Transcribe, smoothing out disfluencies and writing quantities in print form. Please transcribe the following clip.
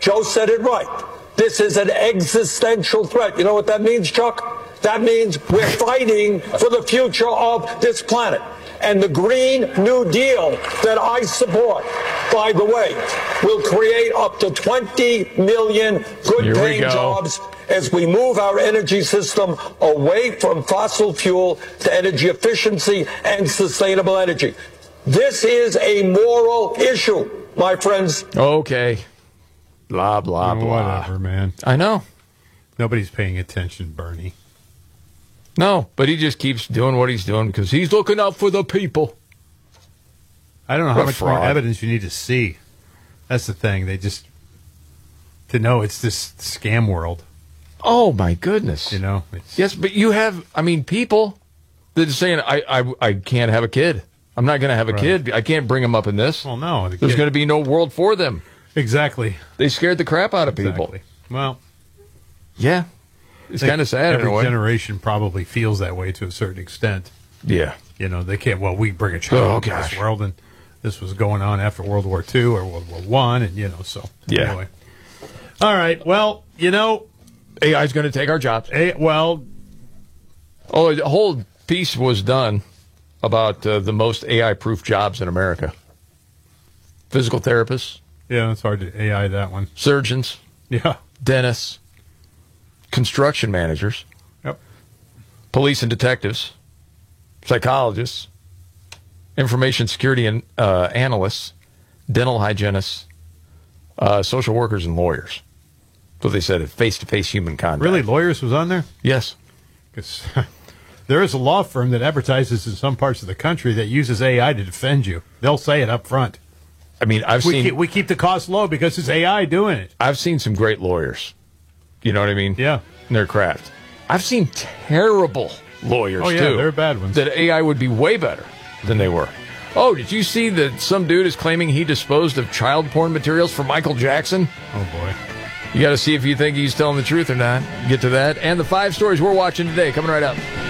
Joe said it right. This is an existential threat. You know what that means, Chuck? That means we're fighting for the future of this planet. And the Green New Deal that I support, by the way, will create up to 20 million good-paying jobs as we move our energy system away from fossil fuel to energy efficiency and sustainable energy. This is a moral issue, my friends. Okay. Blah, blah, blah. Whatever, man. I know. Nobody's paying attention, Bernie. No, but he just keeps doing what he's doing because he's looking out for the people. I don't know how much more evidence you need to see. That's the thing. They just, to know it's this scam world. Oh, my goodness. You know? Yes, but you have, I mean, people that are saying, I can't have a kid. I'm not going to have a kid. I can't bring them up in this. Well, no. There's going to be no world for them. Exactly. They scared the crap out of people. Well, yeah. It's kind of sad in a way. Every generation probably feels that way to a certain extent. Yeah. You know, they can't, we bring a child into this world, and this was going on after World War II or World War I, and, you know, so. Yeah. Anyway. All right. Well, you know. AI's going to take our jobs. The whole piece was done about the most AI-proof jobs in America. Physical therapists. Yeah, it's hard to AI that one. Surgeons. Yeah. Dentists. Construction managers. Yep. Police and detectives. Psychologists. Information security and analysts. Dental hygienists. Social workers and lawyers. So they said face-to-face human contact. Really? Lawyers was on there? Yes. Because there is a law firm that advertises in some parts of the country that uses AI to defend you. They'll say it up front. I mean, we keep the cost low because it's AI doing it. I've seen some great lawyers. You know what I mean? Yeah. In their craft. I've seen terrible lawyers, too. Oh, yeah, they're bad ones. That AI would be way better than they were. Oh, did you see that some dude is claiming he disposed of child porn materials for Michael Jackson? Oh, boy. You got to see if you think he's telling the truth or not. Get to that. And the 5 stories we're watching today coming right up.